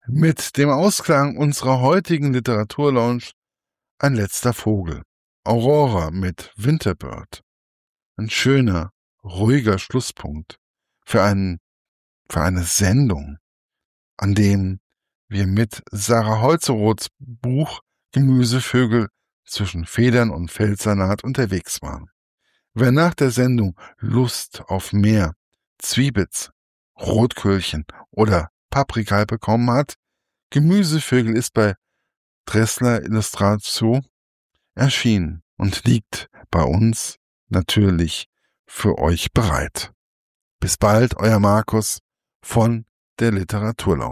Mit dem Ausklang unserer heutigen Literaturlounge ein letzter Vogel. Aurora mit Winterbird. Ein schöner, ruhiger Schlusspunkt für eine Sendung, an dem wir mit Sarah Holzeroths Buch Gemüsevögel zwischen Federn und Feldsalat unterwegs waren. Wer nach der Sendung Lust auf mehr Zwiebitz, Rotköhlchen oder Paprika bekommen hat, Gemüsevögel ist bei Dressler Illustratio erschienen und liegt bei uns natürlich für euch bereit. Bis bald, euer Markus von der Literaturlounge.